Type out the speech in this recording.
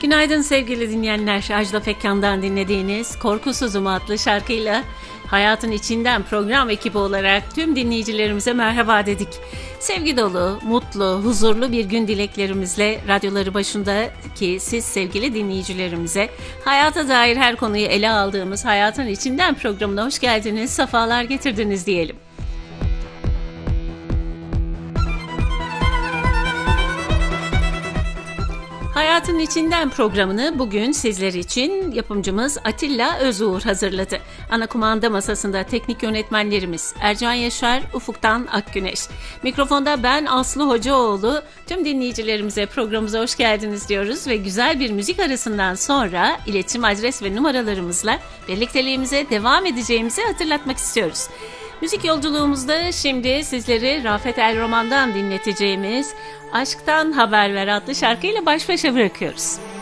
Günaydın sevgili dinleyenler. Ajda Pekkan'dan dinlediğiniz Korkusuzum adlı şarkıyla Hayatın İçinden program ekibi olarak tüm dinleyicilerimize merhaba dedik. Sevgi dolu, mutlu, huzurlu bir gün dileklerimizle radyoları başındaki siz sevgili dinleyicilerimize hayata dair her konuyu ele aldığımız Hayatın İçinden programına hoş geldiniz, sefalar getirdiniz diyelim. Hayatın İçinden programını bugün sizler için yapımcımız Atilla Özuğur hazırladı. Ana kumanda masasında teknik yönetmenlerimiz Ercan Yaşar, Ufuk'tan Akgüneş. Mikrofonda ben Aslı Hocaoğlu. Tüm dinleyicilerimize programımıza hoş geldiniz diyoruz ve güzel bir müzik arasından sonra iletişim adres ve numaralarımızla birlikteliğimize devam edeceğimizi hatırlatmak istiyoruz. Müzik yolculuğumuzda şimdi sizleri Rafet El Roman'dan dinleteceğimiz Aşktan Haber Ver adlı şarkıyla baş başa bırakıyoruz.